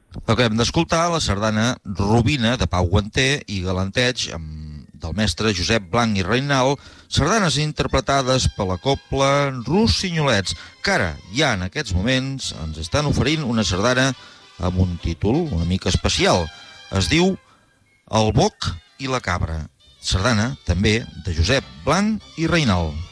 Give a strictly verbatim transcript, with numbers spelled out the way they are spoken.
Acabem d'escoltar la sardana Robina de Pau Guanter i Galanteig del mestre Josep Blanc i Reinal, sardanes interpretades per la cobla Rossinyolets, que ara, ja en aquests moments, ens estan oferint una sardana amb un títol una mica especial. Es diu El boc i la cabra, sardana també de Josep Blanc i Reinal.